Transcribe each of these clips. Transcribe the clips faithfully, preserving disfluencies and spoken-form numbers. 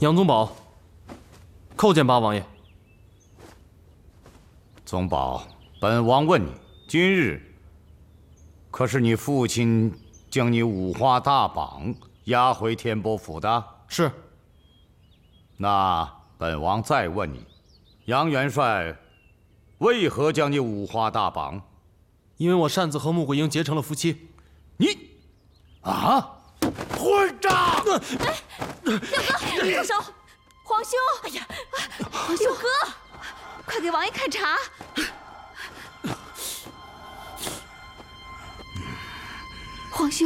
杨宗保，叩见八王爷。 宗保，本王问你，今日可是你父亲将你五花大绑押回天波府的？ 是。 那本王再问你，杨元帅为何将你五花大绑？ 因为我擅自和穆桂英结成了夫妻。 你，啊！混账！ 哎，六哥，住手！皇兄！哎呀，皇兄哥，快给王爷看茶！皇兄，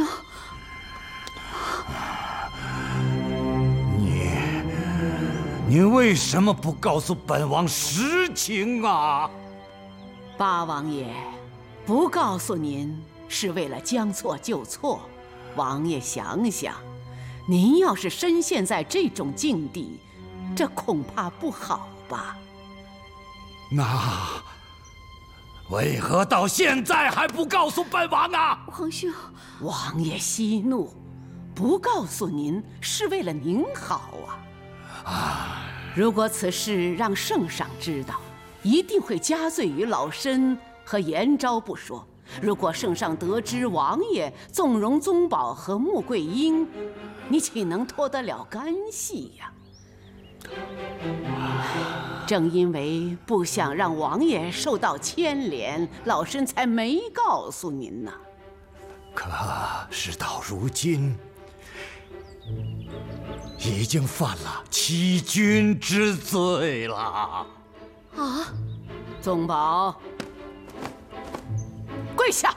你，你为什么不告诉本王实情啊？ 八王爷，不告诉您是为了将错就错。王爷想想，您要是深陷在这种境地，这恐怕不好吧？ 那为何到现在还不告诉本王啊？ 皇兄， 王爷息怒，不告诉您是为了您好啊！啊，如果此事让圣上知道，一定会加罪于老身和延昭不说。如果圣上得知王爷纵容宗保和穆桂英，你岂能脱得了干系呀？正因为不想让王爷受到牵连，老身才没告诉您呢。 可事到如今，已经犯了欺君之罪了。 啊，宗保，跪下！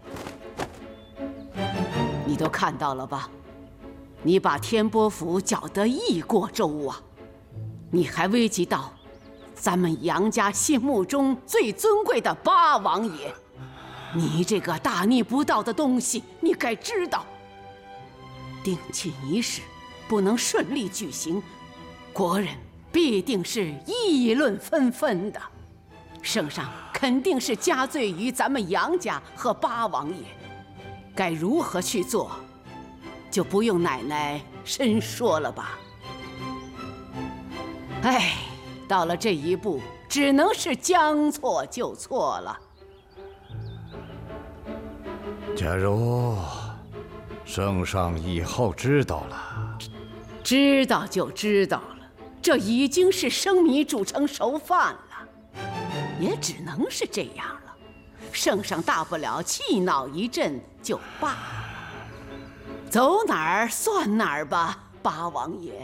你都看到了吧？你把天波府搅得一锅粥啊！你还危及到咱们杨家心目中最尊贵的八王爷，你这个大逆不道的东西，你该知道，定亲仪式不能顺利举行，国人必定是议论纷纷的。圣上肯定是加罪于咱们杨家和八王爷，该如何去做，就不用奶奶深说了吧。哎，到了这一步，只能是将错就错了。 假如圣上以后知道了， 知道就知道了，这已经是生米煮成熟饭了，也只能是这样了。圣上大不了气恼一阵就罢了，走哪儿算哪儿吧，八王爷。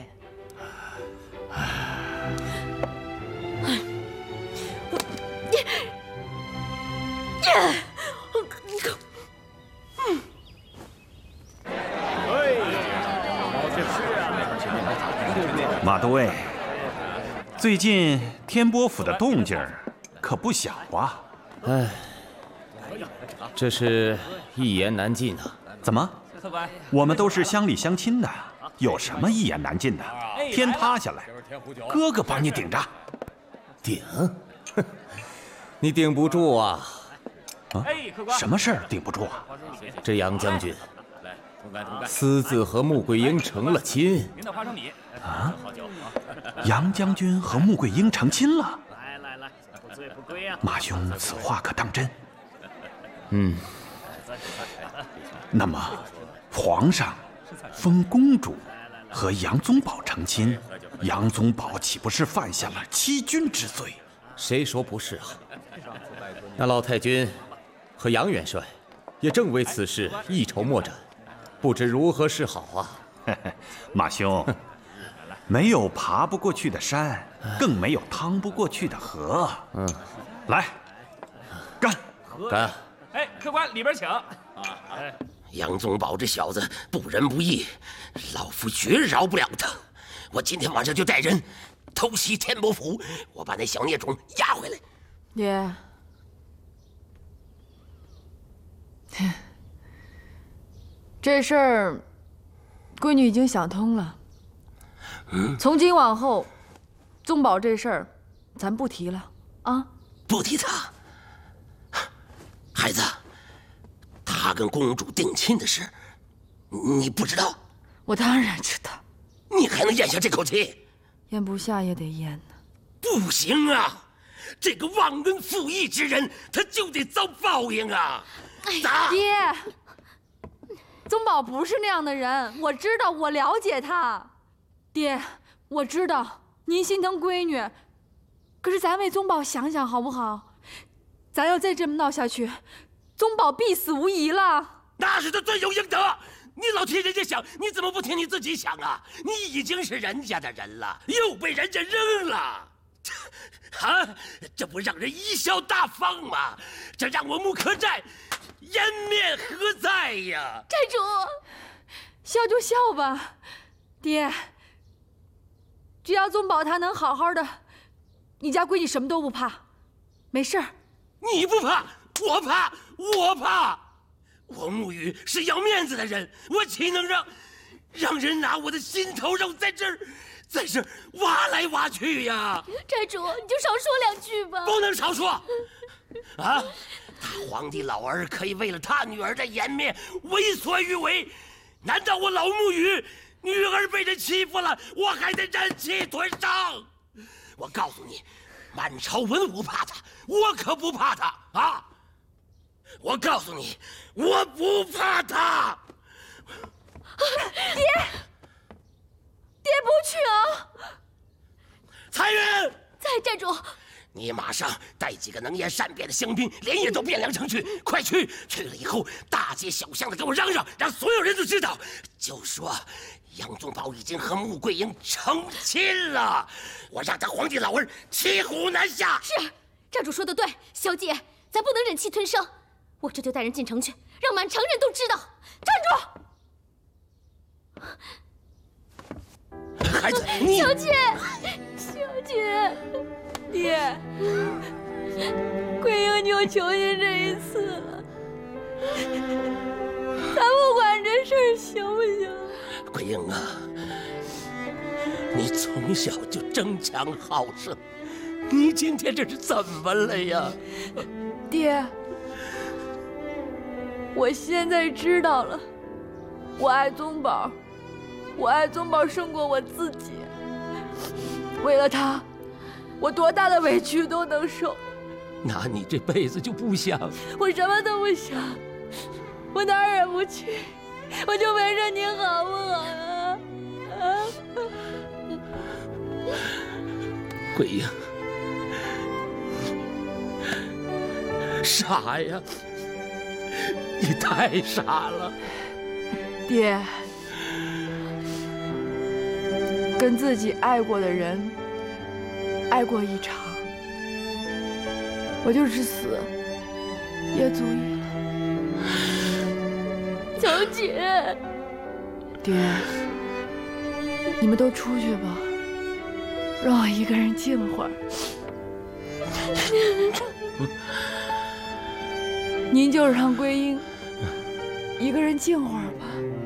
马都尉，最近天波府的动静可不小啊！ 哎，这是一言难尽啊！ 怎么？我们都是乡里乡亲的，有什么一言难尽的？天塌下来，哥哥帮你顶着。 顶？你顶不住啊！ 啊？什么事儿顶不住啊？ 这杨将军私自和穆桂英成了亲。 啊！杨将军和穆桂英成亲了。 来来来，不醉不归啊！ 马兄，此话可当真？ 嗯。 那么，皇上封公主和杨宗保成亲，杨宗保岂不是犯下了欺君之罪？ 谁说不是啊？那老太君和杨元帅也正为此事一筹莫展，不知如何是好啊！ 马兄，没有爬不过去的山，更没有趟不过去的河。 嗯， 来，干！ 干！ 哎，客官里边请。 哎，杨宗保这小子不仁不义，老夫绝饶不了他。我今天晚上就带人偷袭天波府，我把那小孽种押回来。 爹，这事儿，闺女已经想通了。 嗯， 从今往后，宗保这事儿，咱不提了啊！ 不提他，孩子，他跟公主定亲的事，你不知道？ 我当然知道。 你还能咽下这口气？ 咽不下也得咽呢。 不行啊！这个忘恩负义之人，他就得遭报应啊！咋？ 爹，宗保不是那样的人，我知道，我了解他。爹，我知道您心疼闺女，可是咱为宗保想想好不好？咱要再这么闹下去，宗保必死无疑了。 那是他罪有应得。你老替人家想，你怎么不替你自己想啊？你已经是人家的人了，又被人家扔了，啊，这不让人贻笑大方吗？这让我穆可寨颜面何在呀？ 寨主， 笑就笑吧，爹。只要宗保他能好好的，你家闺女什么都不怕，没事儿。 你不怕，我怕，我怕。我穆雨是要面子的人，我岂能让让人拿我的心头肉在这儿在这儿挖来挖去呀？ 寨主，你就少说两句吧。 不能少说。啊，他皇帝老儿可以为了他女儿的颜面为所欲为，难道我老穆雨女儿被人欺负了，我还得忍气吞声？我告诉你，满朝文武怕他，我可不怕他啊！我告诉你，我不怕他。 爹，爹不去啊！ 彩云， 在，寨主。 你马上带几个能言善辩的乡兵，连夜到汴梁城去，快去！去了以后，大街小巷的给我嚷嚷，让所有人都知道，就说杨宗保已经和穆桂英成亲了，我让他皇帝老儿骑虎难下。 是，寨主说的对，小姐，咱不能忍气吞声。我这就带人进城去，让满城人都知道。 站住！孩子，你小姐，小姐， 爹，桂英就求您这一次了，咱不管这事儿行不行？ 桂英啊，你从小就争强好胜，你今天这是怎么了呀？ 爹，我现在知道了，我爱宗保，我爱宗保胜过我自己。为了他，我多大的委屈都能受。 那你这辈子就不想？ 我什么都不想，我哪儿也不去，我就围着你好不好啊？啊！ 桂英，傻呀！你太傻了， 爹。跟自己爱过的人爱过一场，我就是死也足以了。 小姐， 爹，你们都出去吧，让我一个人静会儿。您就让桂英一个人静会儿吧。